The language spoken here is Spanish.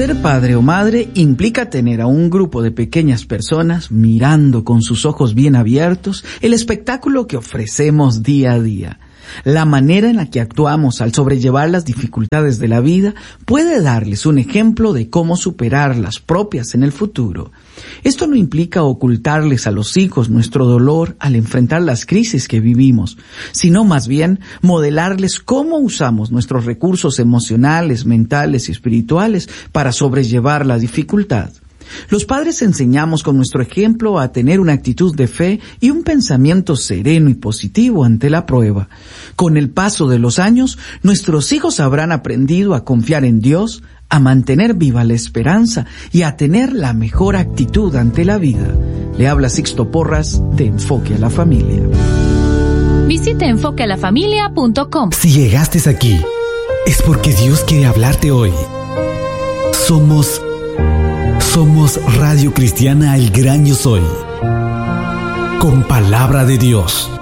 Ser padre o madre implica tener a un grupo de pequeñas personas mirando con sus ojos bien abiertos el espectáculo que ofrecemos día a día. La manera en la que actuamos al sobrellevar las dificultades de la vida puede darles un ejemplo de cómo superar las propias en el futuro. Esto no implica ocultarles a los hijos nuestro dolor al enfrentar las crisis que vivimos, sino más bien modelarles cómo usamos nuestros recursos emocionales, mentales y espirituales para sobrellevar la dificultad. Los padres enseñamos con nuestro ejemplo a tener una actitud de fe y un pensamiento sereno y positivo ante la prueba. Con el paso de los años, nuestros hijos habrán aprendido a confiar en Dios, a mantener viva la esperanza y a tener la mejor actitud ante la vida. Le habla Sixto Porras de Enfoque a la Familia. Visite enfoquealafamilia.com. Si llegaste aquí, es porque Dios quiere hablarte hoy. Somos Radio Cristiana El Gran Yo Soy, con palabra de Dios.